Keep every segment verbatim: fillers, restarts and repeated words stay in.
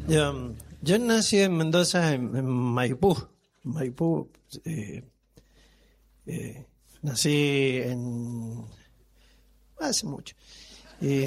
Yo, yo nací en Mendoza, en, en Maipú. Maipú. Eh, eh, nací en... hace mucho. Eh,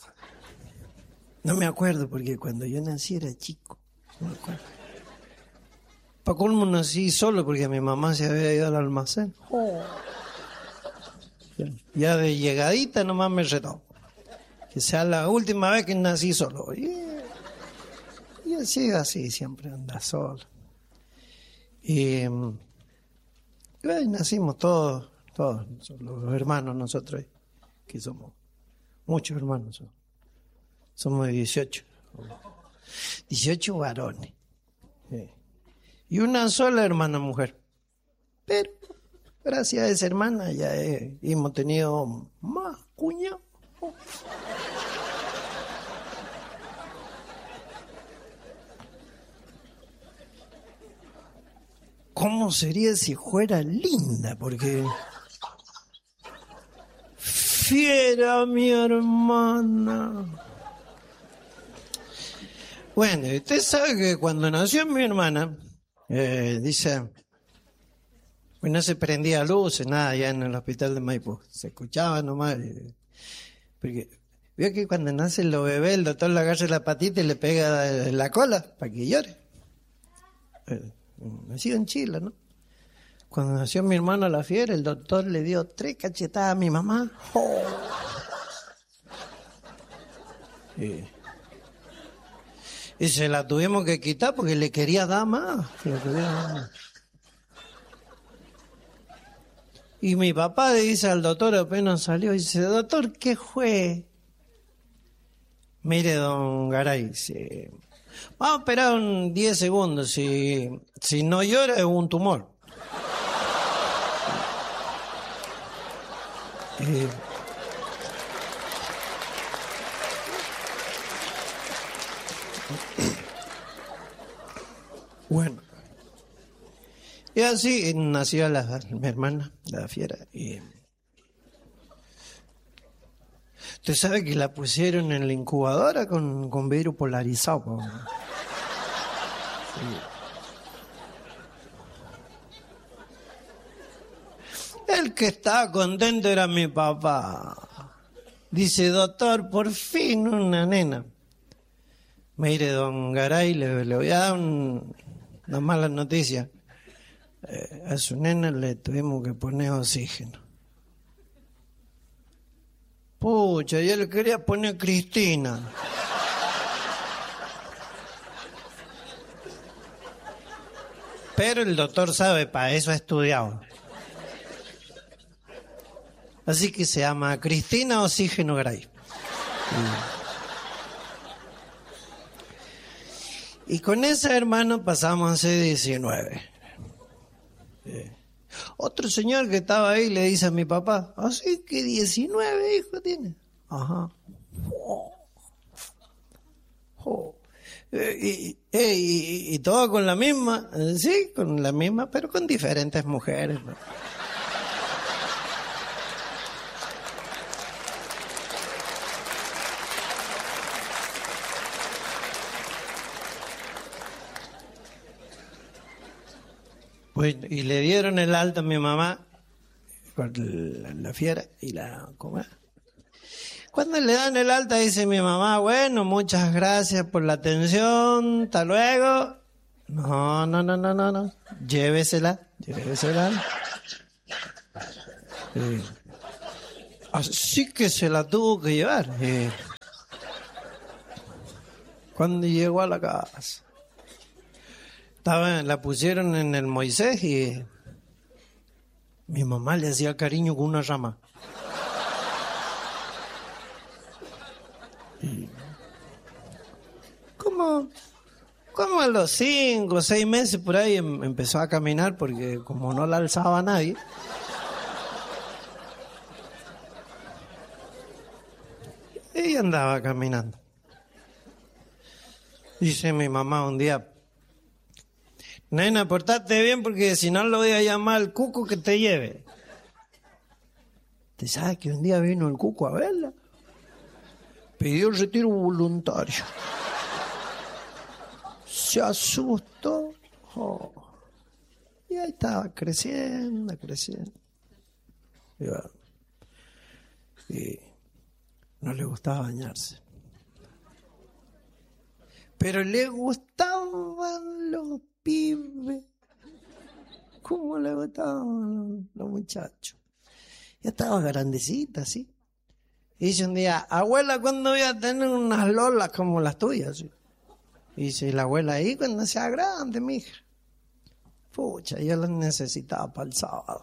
no me acuerdo porque cuando yo nací era chico. No me acuerdo. Para colmo nací solo porque mi mamá se había ido al almacén. Oh. Ya, ya de llegadita nomás me retó. Que sea la última vez que nací solo. Y, y así, así, siempre anda solo. Y, y bueno, nacimos todos, todos, los hermanos nosotros, que somos muchos hermanos. Somos, somos dieciocho. dieciocho varones. Sí. Y una sola hermana mujer. Pero gracias a esa hermana ya he, hemos tenido más cuñados. ¿Cómo sería si fuera linda? Porque... fiera mi hermana. Bueno, usted sabe que cuando nació mi hermana, eh, dice, pues no se prendía luces, nada, allá en el hospital de Maipú. Se escuchaba nomás. Eh, porque veo que cuando nacen los bebés, el doctor le agarra la patita y le pega en la cola para que llore. Eh, nació en Chile, ¿no? Cuando nació mi hermano la fiera, el doctor le dio tres cachetadas a mi mamá. Oh. Y, y se la tuvimos que quitar porque le quería dar más. Le quería dar más. Y mi papá le dice al doctor, apenas salió, dice, doctor, ¿qué fue? Mire, don Garay, dice, vamos a esperar un diez segundos. Si, si no llora, es un tumor. Eh, bueno, y así nació la, mi hermana, la fiera. Y usted sabe que la pusieron en la incubadora con, con vidrio polarizado. Sí. El que estaba contento era mi papá. Dice, doctor, por fin una nena. Mire, don Garay, le, le voy a dar un, una mala noticia. Eh, a su nena le tuvimos que poner oxígeno. Pucha, yo le quería poner Cristina. Pero el doctor sabe, para eso ha estudiado. Así que se llama Cristina Oxígeno Garay. Y, y con ese hermano pasamos a ser diecinueve. Eh. Otro señor que estaba ahí le dice a mi papá, así que diecinueve hijos tiene. Ajá. Oh. Oh. Eh, y, eh, y, y todo con la misma, eh, sí, con la misma, pero con diferentes mujeres, ¿no? Pues, y le dieron el alta a mi mamá con la, la fiera y la ¿cómo? Cuando le dan el alta dice mi mamá, bueno, muchas gracias por la atención, hasta luego. No, no, no, no, no, no, llévesela, llévesela. Sí. Así que se la tuvo que llevar. Sí. Cuando llegó a la casa. Estaba, la pusieron en el Moisés y mi mamá le hacía cariño con una rama. Y como, como a los cinco o seis meses por ahí em, empezó a caminar porque como no la alzaba nadie. Ella andaba caminando. Dice mi mamá un día, nena, portate bien porque si no lo voy a llamar al cuco que te lleve. ¿Te sabes que un día vino el cuco a verla? Pidió el retiro voluntario. se asustó. Oh. Y ahí estaba creciendo, creciendo. Y, bueno, y no le gustaba bañarse. Pero le gustaban los pibes. ¿Cómo le gustaban los muchachos? Ya estaba grandecita, ¿sí? Y dice un día, abuela, ¿cuándo voy a tener unas lolas como las tuyas? ¿Sí? Y dice, la abuela, ahí cuando sea grande, mija. Pucha, yo las necesitaba para el sábado.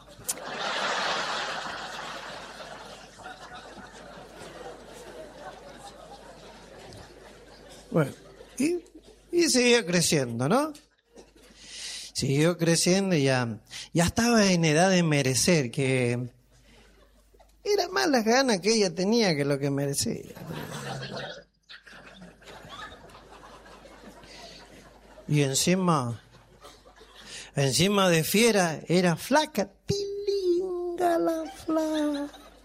Bueno, y, y siguió creciendo, ¿no? Siguió creciendo y ya, ya estaba en edad de merecer, que era más las ganas que ella tenía que lo que merecía. Y encima, encima de fiera, era flaca, tilinga la flaca.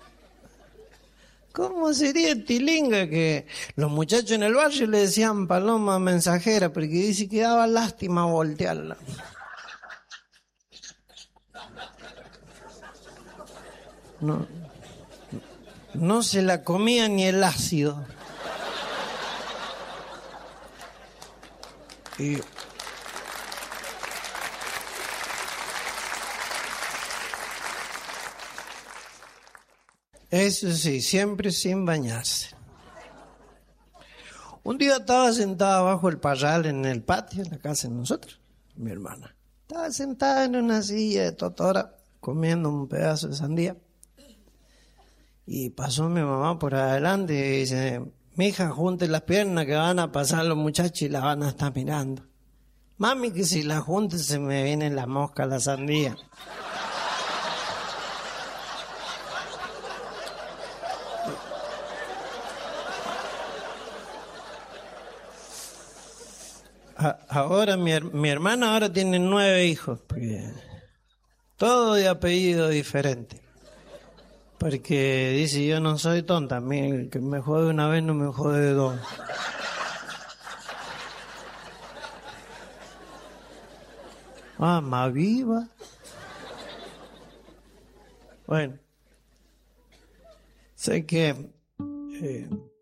¿Cómo sería tilinga que los muchachos en el barrio le decían paloma mensajera? Porque dice que daba lástima voltearla. No, no se la comía ni el ácido. Y eso sí, siempre sin bañarse. Un día estaba sentada bajo el parral en el patio, en la casa de nosotros, mi hermana. Estaba sentada en una silla de totora, comiendo un pedazo de sandía. Y pasó mi mamá por adelante y dice, mija, junte las piernas que van a pasar los muchachos y la van a estar mirando. Mami, que si la junte se me viene la mosca a la sandía. Ahora mi, mi hermana ahora tiene nueve hijos, porque todo de apellido diferente. Porque dice, yo no soy tonta, el que me jode una vez no me jode dos. Ah, más viva. Bueno, sé que... Eh,